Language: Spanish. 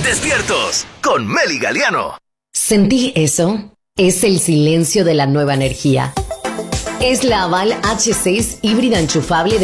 Despiertos con Meli Galiano. ¿Sentí eso? Es el silencio de la nueva energía. Es la Aval H6 híbrida enchufable de